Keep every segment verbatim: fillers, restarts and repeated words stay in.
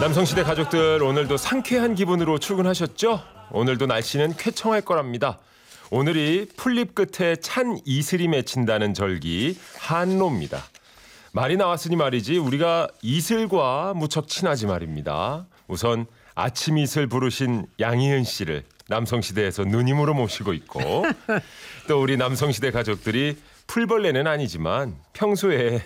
남성시대 가족들, 오늘도 상쾌한 기분으로 출근하셨죠? 오늘도 날씨는 쾌청할 거랍니다. 오늘이 풀잎 끝에 찬 이슬이 맺힌다는 절기 한로입니다. 말이 나왔으니 말이지 우리가 이슬과 무척 친하지 말입니다. 우선 아침 이슬 부르신 양희은 씨를 남성시대에서 누님으로 모시고 있고, 또 우리 남성시대 가족들이 풀벌레는 아니지만 평소에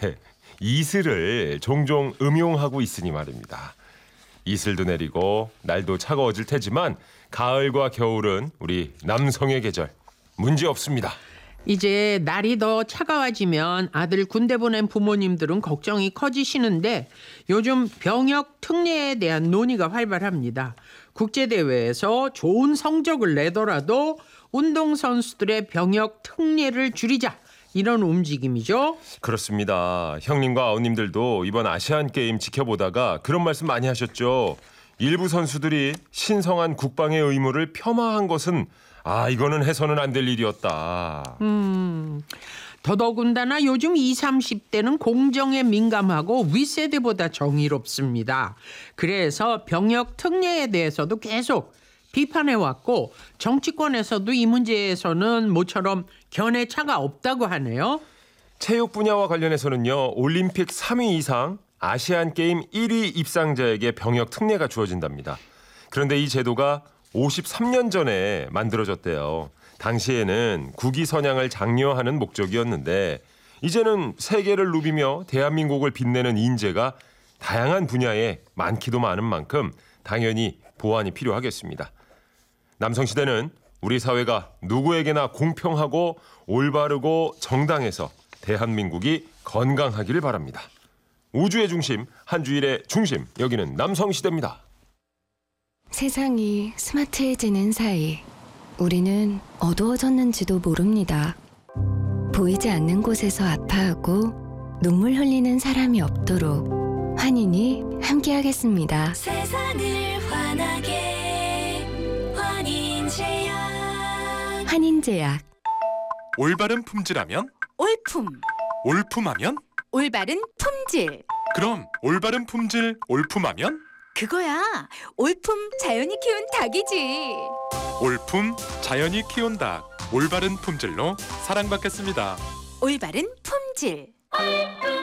이슬을 종종 음용하고 있으니 말입니다. 이슬도 내리고 날도 차가워질 테지만 가을과 겨울은 우리 남성의 계절, 문제 없습니다. 이제 날이 더 차가워지면 아들 군대 보낸 부모님들은 걱정이 커지시는데 요즘 병역 특례에 대한 논의가 활발합니다. 국제대회에서 좋은 성적을 내더라도 운동선수들의 병역 특례를 줄이자, 이런 움직임이죠. 그렇습니다. 형님과 아우님들도 이번 아시안게임 지켜보다가 그런 말씀 많이 하셨죠. 일부 선수들이 신성한 국방의 의무를 폄하한 것은 아 이거는 해서는 안 될 일이었다. 음, 더더군다나 요즘 이십, 삼십 대는 공정에 민감하고 윗세대보다 정의롭습니다. 그래서 병역 특례에 대해서도 계속 비판해왔고 정치권에서도 이 문제에서는 모처럼 견해차가 없다고 하네요. 체육 분야와 관련해서는요. 올림픽 삼 위 이상 아시안게임 일 위 입상자에게 병역 특례가 주어진답니다. 그런데 이 제도가 오십삼 년 전에 만들어졌대요. 당시에는 국위 선양을 장려하는 목적이었는데 이제는 세계를 누비며 대한민국을 빛내는 인재가 다양한 분야에 많기도 많은 만큼 당연히 보완이 필요하겠습니다. 남성시대는 우리 사회가 누구에게나 공평하고 올바르고 정당해서 대한민국이 건강하기를 바랍니다. 우주의 중심, 한 주일의 중심, 여기는 남성시대입니다. 세상이 스마트해지는 사이 우리는 어두워졌는지도 모릅니다. 보이지 않는 곳에서 아파하고 눈물 흘리는 사람이 없도록 환인이 함께하겠습니다. 세상을 환하게 환인제약. 환인제약. 올바른 품질하면 올품. 올품하면 올바른 품질. 그럼 올바른 품질 올품하면 그거야. 올품 자연이 키운 닭이지. 올품 자연이 키운 닭. 올바른 품질로 사랑받겠습니다. 올바른 품질.